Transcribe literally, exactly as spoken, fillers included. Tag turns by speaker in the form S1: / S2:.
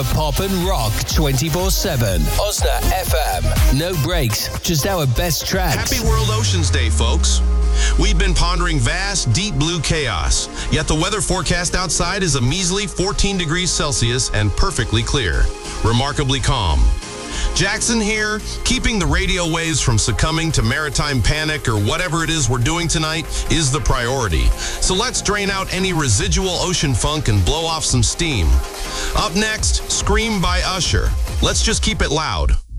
S1: Pop and rock twenty-four seven. Osna F M. No breaks, just our best tracks.
S2: Happy World Oceans Day, folks. We've been pondering vast, deep blue chaos, yet the weather forecast outside is a measly fourteen degrees Celsius and perfectly clear. Remarkably calm. Jackson here, keeping the radio waves from succumbing to maritime panic or whatever it is we're doing tonight is the priority. So let's drain out any residual ocean funk and blow off some steam. Up next, Scream by Usher. Let's just keep it loud.